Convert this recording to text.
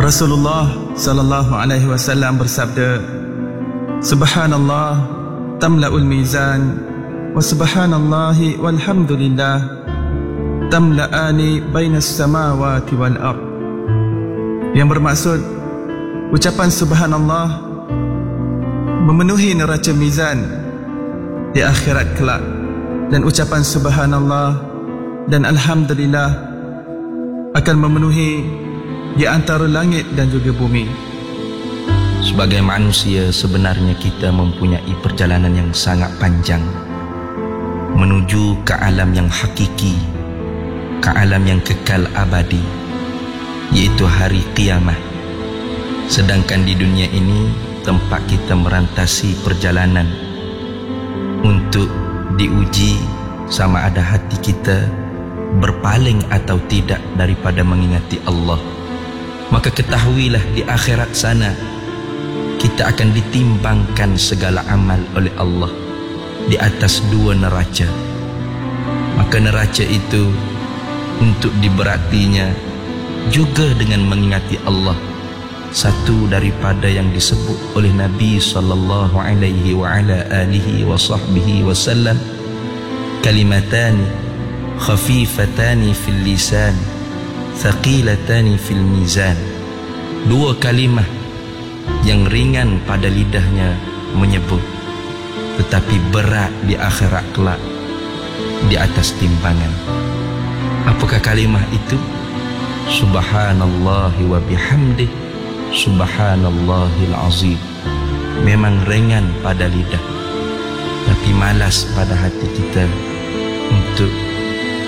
Rasulullah sallallahu alaihi wasallam bersabda, Subhanallah tamla'ul mizan wa subhanallahi walhamdulillah tamla'ani bainas samawati wal ard. Yang bermaksud ucapan subhanallah memenuhi neraca mizan di akhirat kelak, dan ucapan subhanallah dan alhamdulillah akan memenuhi di antara langit dan juga bumi. Sebagai manusia, sebenarnya kita mempunyai perjalanan yang sangat panjang menuju ke alam yang hakiki, ke alam yang kekal abadi, yaitu hari kiamat. Sedangkan di dunia ini tempat kita merantasi perjalanan untuk diuji sama ada hati kita berpaling atau tidak daripada mengingati Allah. Maka ketahuilah di akhirat sana kita akan ditimbangkan segala amal oleh Allah di atas dua neraca. Maka neraca itu untuk diberatinya juga dengan mengingati Allah. Satu daripada yang disebut oleh Nabi sallallahu alaihi wa ala alihi wa sahbihi wasallam, kalimatani khafifatani fil lisan thaqilatani fil mizan. Dua kalimah yang ringan pada lidahnya menyebut, tetapi berat di akhirat kelak di atas timbangan. Apakah kalimah itu? Subhanallahi wa bihamdih, subhanallahil azim. Memang ringan pada lidah, tapi malas pada hati kita untuk